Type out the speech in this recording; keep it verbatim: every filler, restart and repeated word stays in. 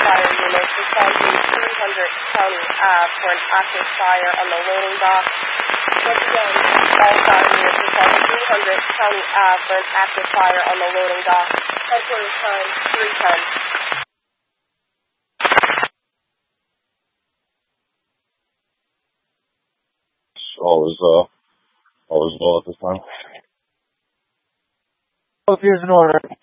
fire unit responding three hundred County Ave for an active fire on the loading dock. Once again, all fire units responding three hundred County Ave for an active fire on the loading dock. Headquarters time, three ten. All is, uh, all is well at this time. Oh, here's an order.